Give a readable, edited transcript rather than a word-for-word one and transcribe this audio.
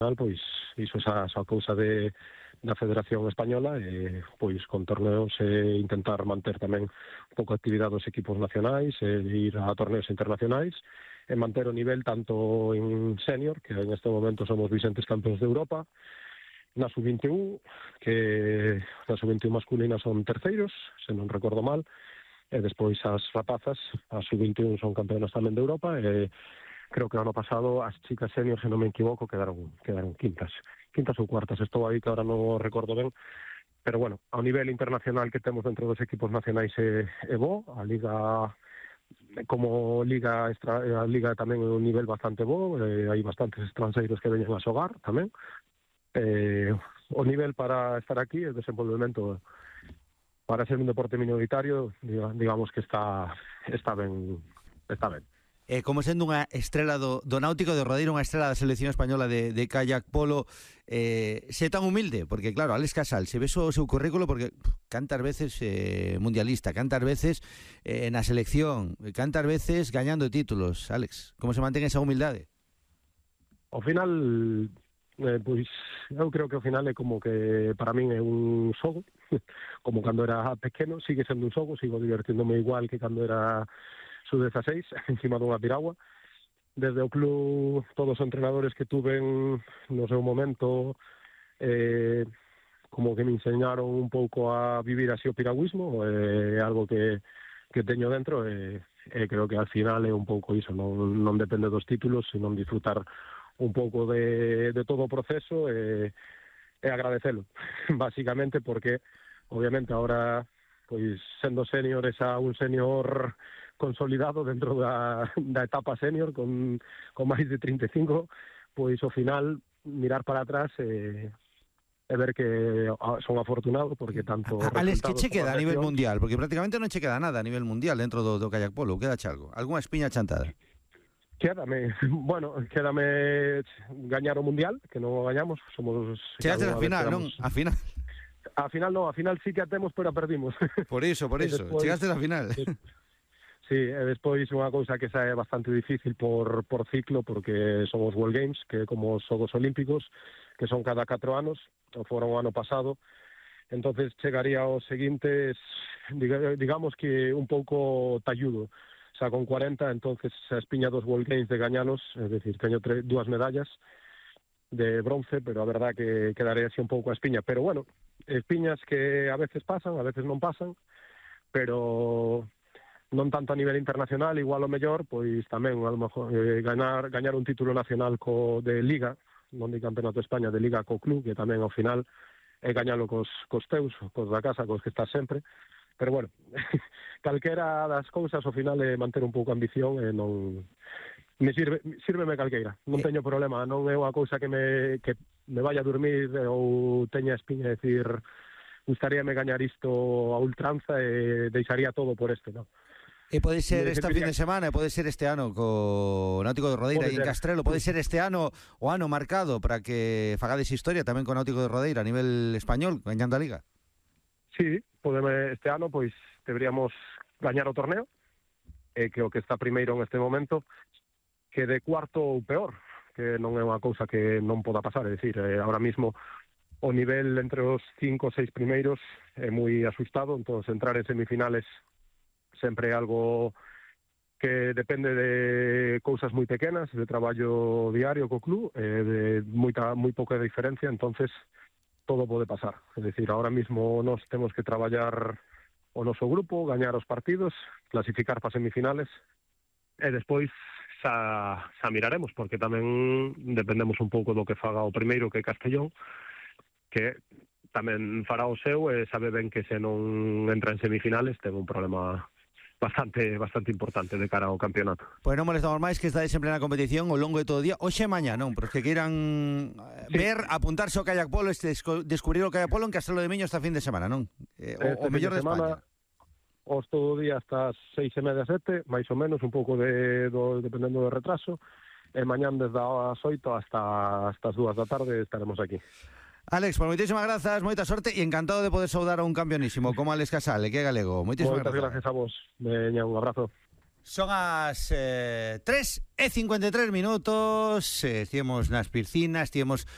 pois iso esa cousa da Federación Española, pois con torneos intentar manter tamén un pouco a actividade dos equipos nacionais, ir a torneos internacionais, e manter o nivel tanto en senior, que en este momento somos vicentes campeóns de Europa, na sub-21, que na sub-21 masculina son terceiros, se non recordo mal, e despois as rapazas, as sub-21 son campeonas tamén de Europa, e creo que o ano pasado as chicas senior, se non me equivoco, quedaron quintas ou cuartas, estou aí que ahora non o recordo ben, pero bueno, ao nivel internacional que temos dentro dos equipos nacionais é bo, a Liga como Liga a Liga tamén é un nivel bastante bo, hai bastantes estranxeiros que veñen a xogar tamén. O nivel para estar aquí, o desenvolvemento para ser un deporte minoritario, digamos que está ben. Como sendo unha estrela do Náutico de Rodeiro, unha estrela da selección española de kayak polo, se tan humilde, porque claro, Álex Casal, se ves o seu currículo, porque cantas veces mundialista, cantas veces na selección, cantas veces gañando títulos. Álex, como se mantén esa humildade? Ao final, pois eu creo que ao final é como que para min é un xogo, como cando era pequeno, sigue sendo un xogo, sigo divertíndome igual que cando era sub-16, encima dunha piragua. Desde o club, todos os entrenadores que tuven no seu momento, como que me enseñaron un pouco a vivir así o piragüismo, é algo que teño dentro, e creo que al final é un pouco iso, non depende dos títulos, sino disfrutar un pouco de todo o proceso e agradecelo, basicamente, porque obviamente ahora, pois sendo senior, esa un senior consolidado dentro da etapa senior con máis de 35, pois ao final mirar para atrás e ver que son afortunado porque tanto... Alex, que che queda a nivel mundial? Porque prácticamente non che queda nada a nivel mundial dentro do kayak polo, quedache algo? Algúnha espiña chantada? Quédame gañar o Mundial, que non o gañamos, somos... Chegaste a final, non? A final. A final sí que a temos, pero a perdimos. Por iso, despois, chegaste a final. Sí, e despois unha cousa que xa é bastante difícil por ciclo, porque son os World Games, que como os Xogos Olímpicos, que son cada 4 anos, ou foron o ano pasado, entonces chegaría aos seguintes, digamos que un pouco talludo. Xa con 40, entonces a espiña dos World Games de gañalos, é dicir, teño 2 medallas de bronce, pero a verdad que quedaré así un pouco a espiña. Pero bueno, espiñas que a veces pasan, a veces non pasan, pero non tanto a nivel internacional, igual o mellor, pois tamén a lo mejor gañar un título nacional de Liga, non de Campeonato de España, de Liga co club, que tamén ao final é gañalo cos teus, cos da casa, cos que estás sempre. Pero bueno, calquera das cousas ao final é manter un pouco a ambición e non... Sírveme calqueira, non teño problema, non é unha cousa que me vaya a dormir ou teña espiña de decir gustaríame gañar isto a ultranza e deixaría todo por este, non? E pode ser esta fin de semana, pode ser este ano co Náutico de Rodeira e en Castrelo, pode ser este ano o ano marcado para que fagades historia tamén co Náutico de Rodeira a nivel español, gañando a Liga? Sí, este ano pois deberíamos gañar o torneo, que o que está primeiro en este momento que de cuarto ou peor, que non é unha cousa que non poda pasar, é dicir, ahora mismo o nivel entre os 5 ou 6 primeiros é moi asustado, entón entrar en semifinales sempre é algo que depende de cousas moi pequenas, de traballo diario co club, de moi pouca diferencia, entonces todo pode pasar. É dicir, ahora mismo nós temos que traballar o noso grupo, gañar os partidos, clasificar para semifinales, e despois xa miraremos, porque tamén dependemos un pouco do que faga o primeiro, que é Castellón, que tamén fará o seu e sabe ben que se non entra en semifinales ten un problema bastante importante de cara ao campeonato. Pois non molestamos máis, que estáis en plena competición ao longo de todo o día. Hoxe e mañá, non? Pero os que queiran ver, apuntarse ao kayak polo, descubrir o kayak polo en Castrelo de Miño esta fin de semana, non? O mellor de España. Os todo o día hasta as 6:30, 7, máis ou menos, un pouco dependendo do retraso, e mañán desde as 8 hasta as 2 da tarde estaremos aquí. Alex, pues moitísimas grazas, moita sorte e encantado de poder saudar a un campeonísimo como Alex Casal, que é galego. Moitísimas grazas. Moitas gracias a vos. Veña, un abrazo. Son as 3:53 minutos, estivemos nas piscinas, estivemos